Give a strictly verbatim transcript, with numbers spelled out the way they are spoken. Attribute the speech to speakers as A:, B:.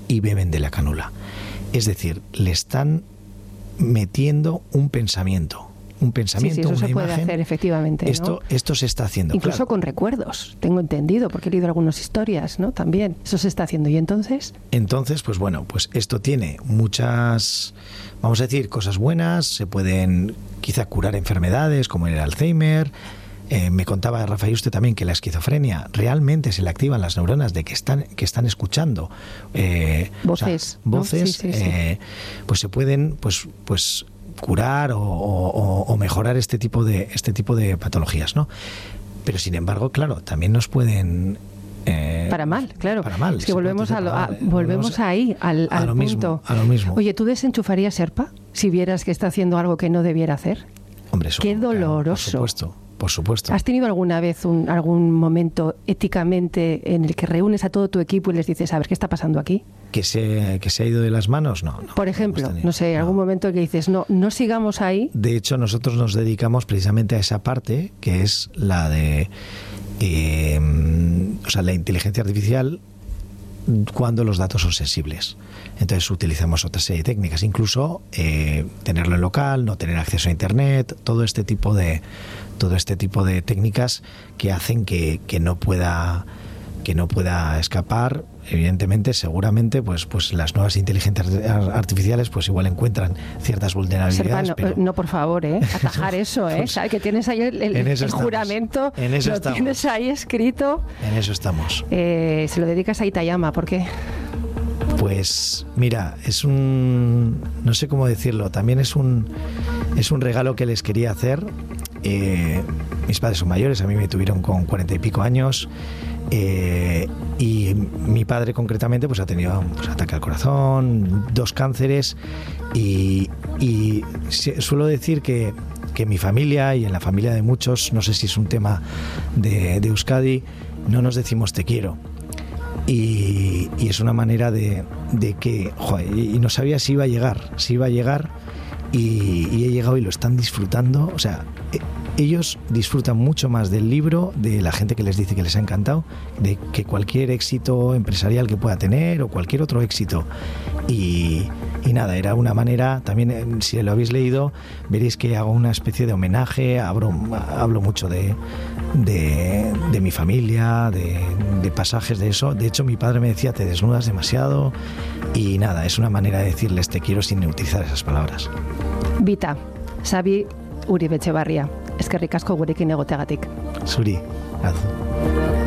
A: y beben de la cánula. Es decir, le están metiendo un pensamiento. Un pensamiento,
B: sí, sí, eso
A: una
B: se puede
A: imagen.
B: hacer, efectivamente, ¿no?
A: Esto, esto se está haciendo.
B: Incluso
A: claro.
B: con recuerdos, tengo entendido, porque he leído algunas historias, ¿no? También, eso se está haciendo. ¿Y entonces?
A: Entonces, pues bueno, pues esto tiene muchas, vamos a decir, cosas buenas. Se pueden quizá curar enfermedades como el Alzheimer. Eh, me contaba Rafael usted también que la esquizofrenia realmente se le activan las neuronas de que están que están escuchando eh,
B: voces,
A: o sea, voces,
B: ¿no? Sí, sí,
A: eh,
B: sí.
A: Pues se pueden, pues, pues curar o, o, o mejorar este tipo de este tipo de patologías, ¿no? Pero sin embargo, claro, también nos pueden eh,
B: para mal, claro.
A: Para mal.
B: Es que volvemos a lo, a,
A: mal,
B: volvemos
A: a,
B: ahí al,
A: a
B: al
A: lo
B: punto.
A: Mismo, a lo mismo.
B: Oye, ¿tú desenchufarías Serpa si vieras que está haciendo algo que no debiera hacer?
A: Hombre, eso,
B: qué doloroso.
A: Claro, por supuesto. Por supuesto.
B: ¿Has tenido alguna vez un, algún momento éticamente en el que reúnes a todo tu equipo y les dices, a ver, ¿qué está pasando aquí?
A: ¿Que se, que se ha ido de las manos? No. no
B: Por ejemplo,
A: no,
B: no sé,
A: no.
B: algún momento que dices, no, no sigamos ahí.
A: De hecho, nosotros nos dedicamos precisamente a esa parte, que es la de eh, o sea, la inteligencia artificial cuando los datos son sensibles. Entonces utilizamos otra serie de técnicas, incluso eh, tenerlo en local, no tener acceso a internet, todo este tipo de todo este tipo de técnicas que hacen que, que no pueda que no pueda escapar. Evidentemente, seguramente, pues, pues las nuevas inteligencias artificiales, pues igual encuentran ciertas vulnerabilidades.
B: Serpa, no,
A: pero...
B: no, por favor, ¿eh? Atajar eso, ¿eh?
A: Pues,
B: ¿sabes? Que tienes ahí el, el, el juramento,
A: en eso
B: lo
A: estamos.
B: Tienes ahí escrito.
A: En eso estamos.
B: Eh, se lo dedicas a Itayama, ¿por qué?
A: Pues mira, es un, no sé cómo decirlo, también es un, es un regalo que les quería hacer. Eh, mis padres son mayores, a mí me tuvieron con cuarenta y pico años. Eh, y mi padre concretamente pues ha tenido pues, ataque al corazón, dos cánceres y, y suelo decir que, que en mi familia y en la familia de muchos, no sé si es un tema de, de Euskadi, no nos decimos te quiero. Y, y es una manera de, de que, joder, y no sabía si iba a llegar, si iba a llegar y, y he llegado y lo están disfrutando, o sea, ellos disfrutan mucho más del libro, de la gente que les dice que les ha encantado, de que cualquier éxito empresarial que pueda tener o cualquier otro éxito. Y, y nada, era una manera, también si lo habéis leído, veréis que hago una especie de homenaje, hablo, hablo mucho de, de, de mi familia, de, de pasajes de eso. De hecho, mi padre me decía, te desnudas demasiado, y nada, es una manera de decirles te quiero sin utilizar esas palabras.
B: Vita, Xabi Uribe Etxebarria, eskerrik asko gurekin egoteagatik.
A: Zuri, azu.